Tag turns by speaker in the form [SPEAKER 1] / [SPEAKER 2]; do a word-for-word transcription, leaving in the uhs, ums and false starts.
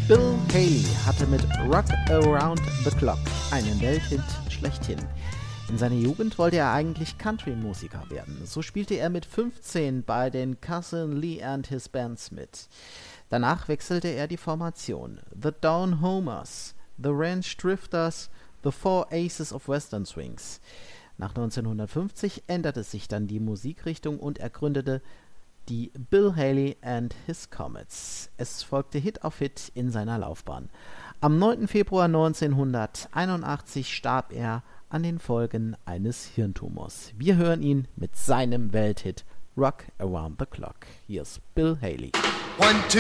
[SPEAKER 1] Bill Haley hatte mit Rock Around the Clock einen Welthit schlechthin. In seiner Jugend wollte er eigentlich Country-Musiker werden. So spielte er mit fünfzehn bei den Cousin Lee and His Bands mit. Danach wechselte er die Formation. The Down Homers, The Ranch Drifters, The Four Aces of Western Swings. Nach neunzehnhundertfünfzig änderte sich dann die Musikrichtung und er gründete die Bill Haley and His Comets. Es folgte Hit auf Hit in seiner Laufbahn. Am neunten Februar neunzehnhunderteinundachtzig starb er an den Folgen eines Hirntumors. Wir hören ihn mit seinem Welthit Rock Around the Clock. Hier ist Bill Haley.
[SPEAKER 2] One, two.